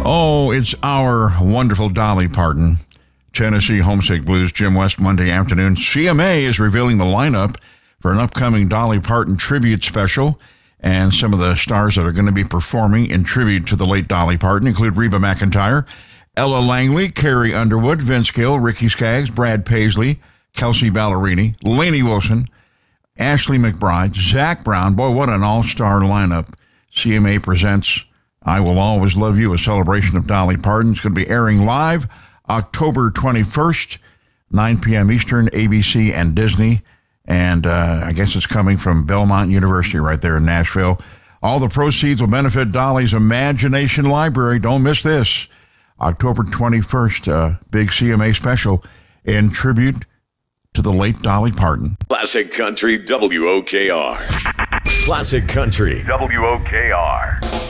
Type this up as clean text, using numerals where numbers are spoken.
Oh, it's our wonderful Dolly Parton. Tennessee Homesick Blues, Jim West, Monday afternoon. CMA is revealing the lineup for an upcoming Dolly Parton tribute special. And some of the stars that are going to be performing in tribute to the late Dolly Parton include Reba McEntire, Ella Langley, Carrie Underwood, Vince Gill, Ricky Skaggs, Brad Paisley, Kelsey Ballerini, Lainey Wilson, Ashley McBride, Zach Brown. Boy, what an all-star lineup. CMA presents I Will Always Love You, a celebration of Dolly Parton. It's going to be airing live October 21st, 9 p.m. Eastern, ABC and Disney. And I guess it's coming from Belmont University right there in Nashville. All the proceeds will benefit Dolly's Imagination Library. Don't miss this. October 21st, big CMA special in tribute to the late Dolly Parton. Classic Country WOKR. Classic Country WOKR.